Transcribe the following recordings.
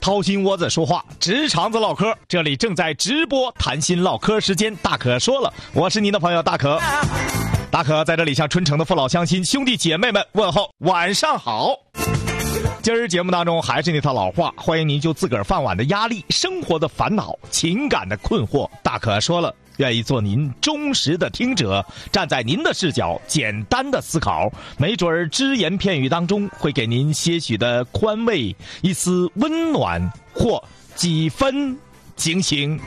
掏心窝子说话，直肠子唠嗑，这里正在直播谈心唠嗑时间。大可说了，我是您的朋友大可。大可在这里向春城的父老乡亲、兄弟姐妹们问候，晚上好。今儿节目当中还是那套老话，欢迎您就自个儿饭碗的压力、生活的烦恼、情感的困惑，大可说了，愿意做您忠实的听者，站在您的视角简单的思考，没准儿只言片语当中会给您些许的宽慰，一丝温暖或几分警醒。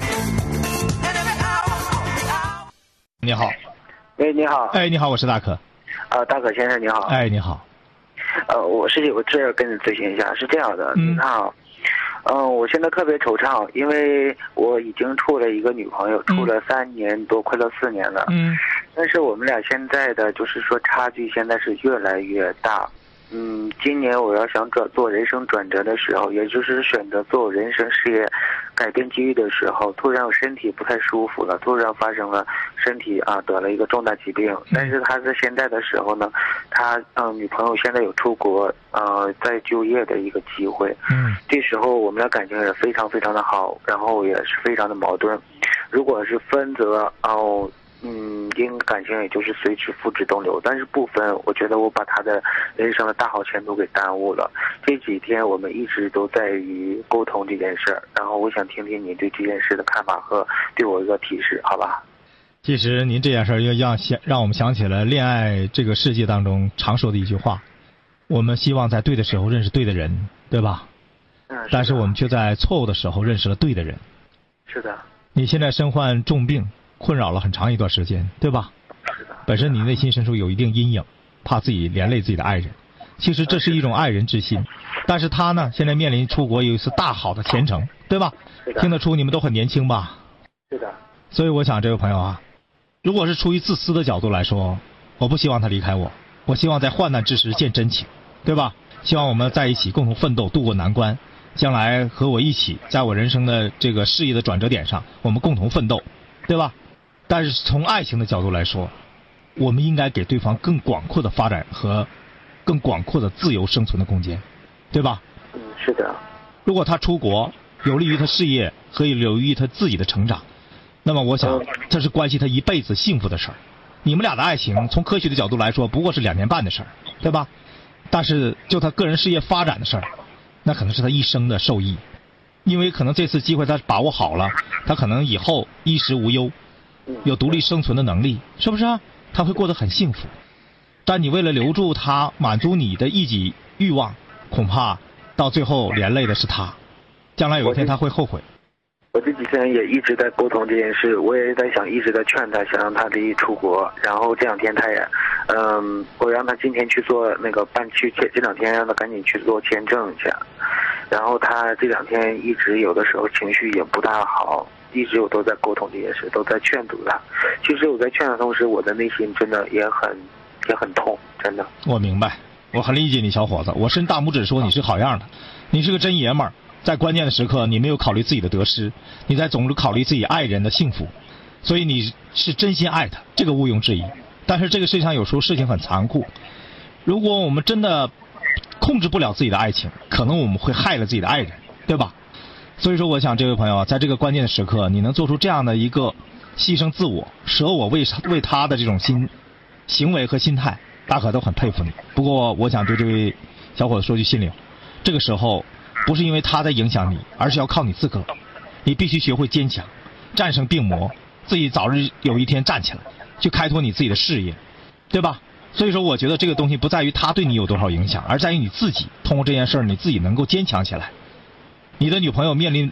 你好。 喂，你好。 哎，你好，我是大可。 大可先生你好。 哎，你好。 我是有个事儿跟你咨询一下，是这样的，你看啊，我现在特别惆怅，因为我已经处了一个女朋友，处了3年多，快到4年了。但是我们俩现在的就是说差距现在是越来越大。今年我要想做人生转折的时候，也就是选择做人生事业改变机遇的时候，突然我身体不太舒服了，突然发生了身体得了一个重大疾病。但是他在现在的时候呢，他女朋友现在有出国在就业的一个机会。这时候我们的感情也非常非常的好，然后也是非常的矛盾。如果是分则因感情也就是随之付之东流，但是不分，我觉得我把他的人生的大好前途给耽误了。这几天我们一直都在于沟通这件事儿，然后我想听听你对这件事的看法和对我一个提示，好吧？ 其实您这件事儿让我们想起了恋爱这个世界当中常说的一句话，我们希望在对的时候认识对的人，对吧？但是我们却在错误的时候认识了对的人。 是的。 你现在身患重病，困扰了很长一段时间，对吧？ 是的。 本身你内心深处有一定阴影，怕自己连累自己的爱人。其实这是一种爱人之心，但是他呢，现在面临出国有一次大好的前程，对吧？ 是的。 听得出你们都很年轻吧？ 是的。 所以我想这位朋友啊，如果是出于自私的角度来说，我不希望他离开我，我希望在患难之时见真情，对吧？希望我们在一起共同奋斗，度过难关，将来和我一起在我人生的这个事业的转折点上，我们共同奋斗，对吧？但是从爱情的角度来说，我们应该给对方更广阔的发展和更广阔的自由生存的空间，对吧？ 是的。 如果他出国有利于他事业和有利于他自己的成长，那么我想这是关系他一辈子幸福的事儿。你们俩的爱情从科学的角度来说不过是2年半的事儿，对吧？但是就他个人事业发展的事儿，那可能是他一生的受益。因为可能这次机会他把握好了，他可能以后衣食无忧，有独立生存的能力，是不是啊？他会过得很幸福。但你为了留住他，满足你的一己欲望，恐怕到最后连累的是他，将来有一天他会后悔。 我这几天也一直在沟通这件事，我也在想，一直在劝他，想让他离出国。然后这2天他也，我让他今天去做那个这2天让他赶紧去做签证去。然后他这2天一直有的时候情绪也不大好，一直我都在沟通这件事，都在劝阻他。其实我在劝的同时，我的内心真的也很痛，真的。 我明白，我很理解你，小伙子。我伸大拇指说你是好样的，你是个真爷们儿。在关键的时刻，你没有考虑自己的得失，你在总是考虑自己爱人的幸福，所以你是真心爱他，这个毋庸置疑。但是这个世界上有时候事情很残酷，如果我们真的控制不了自己的爱情，可能我们会害了自己的爱人，对吧？所以说我想这位朋友在这个关键的时刻，你能做出这样的一个牺牲自我舍我为他的这种行为和心态，大可都很佩服你。不过我想对这位小伙子说句心里话，这个时候不是因为他在影响你，而是要靠你自个儿。你必须学会坚强，战胜病魔，自己早日有一天站起来，去开拓你自己的事业，对吧？所以说我觉得这个东西不在于他对你有多少影响，而在于你自己通过这件事儿，你自己能够坚强起来。你的女朋友面临